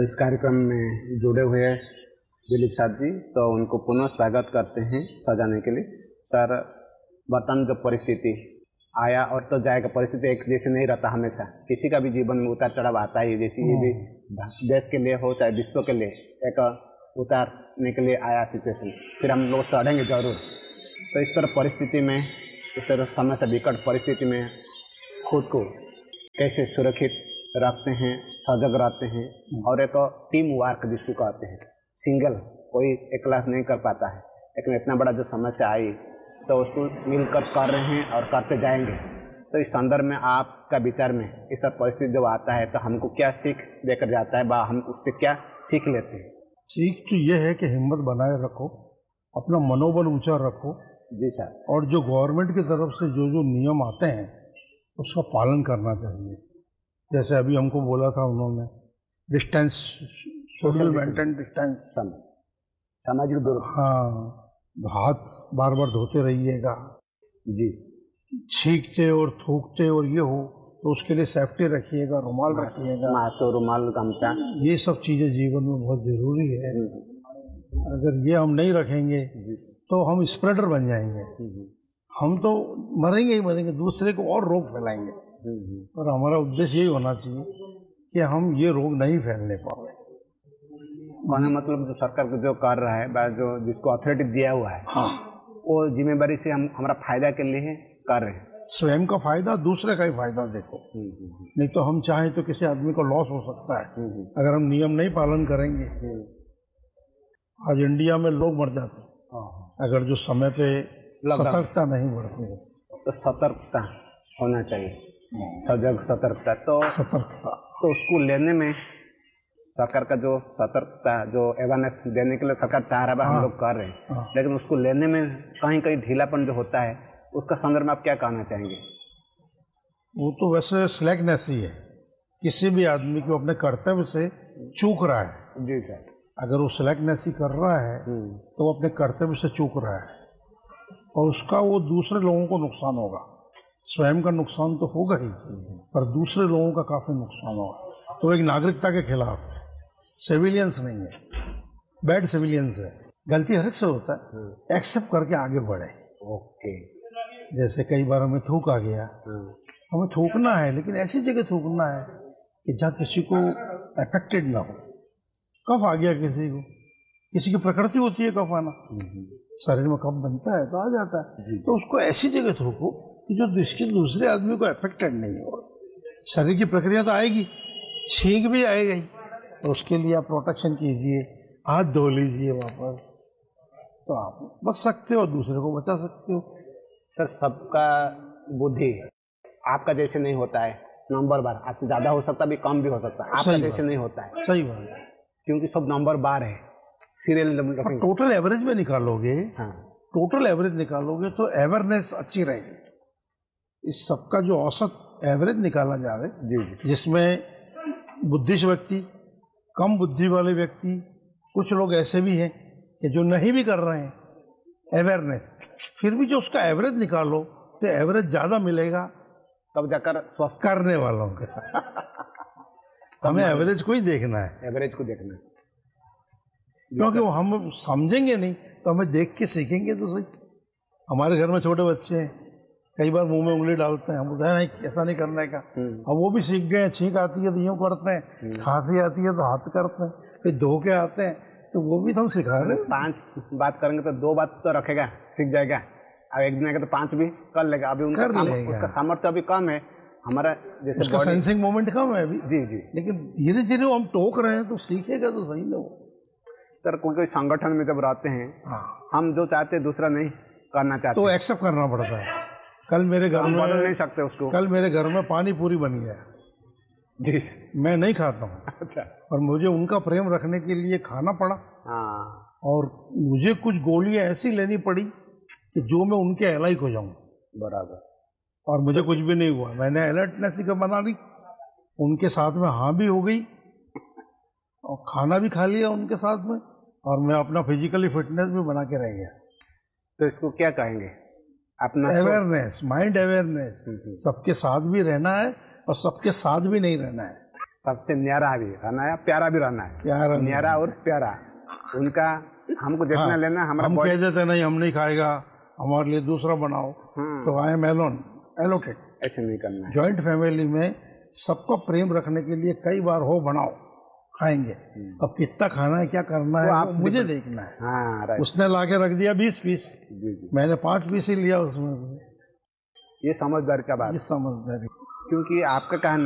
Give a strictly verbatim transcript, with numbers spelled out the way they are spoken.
तो इस कार्यक्रम में जुड़े हुए हैं दिलीप साहब जी, तो उनको पुनः स्वागत करते हैं सजाने के लिए। सर, वर्तमान जो परिस्थिति आया और तो जाएगा, परिस्थिति एक जैसे नहीं रहता, हमेशा किसी का भी जीवन में उतार चढ़ाव आता ही, जैसे ये भी देश के लिए हो चाहे विश्व के लिए एक उतारने के लिए आया सिचुएशन, फिर हम लोग चढ़ेंगे जरूर। तो इस तरह परिस्थिति में, इस तरह समय से विकट परिस्थिति में खुद को कैसे सुरक्षित रखते हैं, सजग रहते हैं, और एक टीम वर्क जिसको कहते हैं, सिंगल कोई अकेला नहीं कर पाता है, लेकिन इतना बड़ा जो समस्या आई तो उसको मिलकर कर रहे हैं और करते जाएंगे। तो इस संदर्भ में आपका विचार में इस तरह परिस्थिति जब आता है तो हमको क्या सीख देकर जाता है, बा हम उससे क्या सीख लेते हैं? सीख तो ये है कि हिम्मत बनाए रखो, अपना मनोबल ऊंचा रखो। जी सर। और जो गवर्नमेंट की तरफ से जो जो नियम आते हैं उसका पालन करना चाहिए। जैसे अभी हमको बोला था उन्होंने, डिस्टेंस, सोशल मेंटेन डिस्टेंस, सामाजिक दूरी, हाँ, हाथ बार बार धोते रहिएगा जी, छींकते और थूकते और ये हो तो उसके लिए सेफ्टी रखिएगा, रुमाल रखिएगा, मास्क, रुमाल, गमछा, ये सब चीज़ें जीवन में बहुत ज़रूरी है। अगर ये हम नहीं रखेंगे तो हम स्प्रेडर बन जाएंगे, हम तो मरेंगे ही मरेंगे, दूसरे को और रोग फैलाएंगे। और हमारा उद्देश्य यही होना चाहिए कि हम ये रोग नहीं फैलने पाए। कहने मतलब जो सरकार जो कर रहा है, जो जिसको अथॉरिटी दिया हुआ है, हाँ, वो जिम्मेदारी से हम हमारा फायदा के लिए कर रहे हैं। स्वयं का फायदा, दूसरे का ही फायदा देखो। नहीं तो हम चाहें तो किसी आदमी को लॉस हो सकता है अगर हम नियम नहीं पालन करेंगे। आज इंडिया में लोग मर जाते अगर जो समय पे सतर्कता नहीं बढ़ती है। तो सतर्कता होना चाहिए, सजग सतर्कता। तो सतर्कता तो उसको लेने में सरकार का जो सतर्कता, जो अवेयरनेस देने के लिए सरकार चाह रहा है, हम लोग कर रहे हैं, हाँ। लेकिन उसको लेने में कहीं कहीं ढीलापन जो होता है, उसका संदर्भ में आप क्या कहना चाहेंगे? वो तो वैसे स्लैकनेस ही है, किसी भी आदमी को अपने कर्तव्य से चूक रहा है। जी सर। अगर वो स्लैकनेस ही कर रहा है तो वो अपने कर्तव्य से चूक रहा है, और उसका वो दूसरे लोगों को नुकसान होगा। स्वयं का नुकसान तो होगा ही, पर दूसरे लोगों का काफी नुकसान होगा। तो एक नागरिकता के खिलाफ है, सिविलियंस नहीं है, बैड सिविलियंस है। गलती हर एक से होता है, एक्सेप्ट करके आगे बढ़े। ओके। जैसे कई बार हमें थूक आ गया, हमें थूकना है, लेकिन ऐसी जगह थूकना है कि जहाँ किसी को अफेक्टेड ना हो। कफ आ गया किसी को, किसी की प्रकृति होती है कफ आना, शरीर में कफ बनता है तो आ जाता है, तो उसको ऐसी जगह थूको कि जो जिसके दूसरे आदमी को अफेक्टेड नहीं हो। शरीर की प्रक्रिया तो आएगी, छींक भी आएगा ही, तो उसके लिए आप प्रोटेक्शन कीजिए, हाथ धो लीजिए वापस, तो आप बच सकते हो और दूसरे को बचा सकते हो। सर, सबका बुद्धि आपका जैसे नहीं होता है, नंबर बार आपसे ज्यादा हो सकता है, भी कम भी हो सकता है, आपका जैसे नहीं होता है। सही बात है, क्योंकि सब नंबर बार है, सीरियल नंबर। टोटल एवरेज में निकालोगे, हाँ, टोटल एवरेज निकालोगे तो अवेयरनेस अच्छी रहेगी। इस सबका जो औसत एवरेज निकाला जाए, जी जी, जिसमें बुद्धिस्ट व्यक्ति, कम बुद्धि वाले व्यक्ति, कुछ लोग ऐसे भी हैं कि जो नहीं भी कर रहे हैं अवेयरनेस, फिर भी जो उसका एवरेज निकालो तो एवरेज ज्यादा मिलेगा तब जाकर स्वस्थ करने वालों का। हमें एवरेज को ही देखना है, एवरेज को देखना है, क्योंकि वो हम समझेंगे नहीं तो हमें देख के सीखेंगे तो सही। हमारे घर में छोटे बच्चे हैं, कई बार मुंह में उंगली डालते हैं, हम बोलते हैं नहीं ऐसा नहीं करने का, अब वो भी सीख गए। छींक आती है तो यूँ करते हैं, खांसी आती है तो हाथ करते हैं, फिर धो के आते हैं, तो वो भी तो हम सिखा रहे हैं। पांच बात करेंगे तो दो बात तो रखेगा, सीख जाएगा। अब एक दिन आएगा तो पांच भी कर लेगा। अभी उनका उसका सामर्थ्य अभी कम है, हमारा जैसे उसका सेंसिंग मोमेंट कम है अभी। जी जी, लेकिन धीरे धीरे हम टोक रहे हैं तो सीखेगा तो सही ना वो। सर, कोई कोई संगठन में जब रहते हैं, हाँ, हम जो चाहते हैं दूसरा नहीं करना चाहते तो एक्सेप्ट करना पड़ता है। कल मेरे घर में बदल नहीं सकते उसको। कल मेरे घर में पानी पूरी बनी है, जी, मैं नहीं खाता हूँ, अच्छा, और मुझे उनका प्रेम रखने के लिए खाना पड़ा। हाँ, और मुझे कुछ गोलियां ऐसी लेनी पड़ी कि जो मैं उनके एलाइक हो जाऊं। बराबर। और मुझे तो कुछ भी नहीं हुआ, मैंने अलर्टनेस का बना ली, उनके साथ में हाँ भी हो गई और खाना भी खा लिया उनके साथ में, और मैं अपना फिजिकली फिटनेस भी बना के रह गया। तो इसको क्या कहेंगे? अपना अवेयरनेस, माइंड अवेयरनेस। सबके साथ भी रहना है और सबके साथ भी नहीं रहना है। सबसे न्यारा भी रहना है, प्यारा भी रहना है, प्यारा भी न्यारा और प्यारा उनका हमको जितना हाँ, लेना हमारा हम body- कह देते नहीं हम नहीं खाएगा, हमारे लिए दूसरा बनाओ, तो आई एम एलोन एलोटेड। ऐसे नहीं करना है। जॉइंट फैमिली में सबको प्रेम रखने के लिए कई बार हो बनाओ, खाएंगे। अब कितना खाना है, क्या करना है, आप वो मुझे देखना है। हाँ राइट, उसने लाके रख दिया बीस पीस, जी जी, मैंने पांच पीस ही लिया उसमें से। ये समझदारी का बात, ये समझदारी। क्योंकि आपका कहना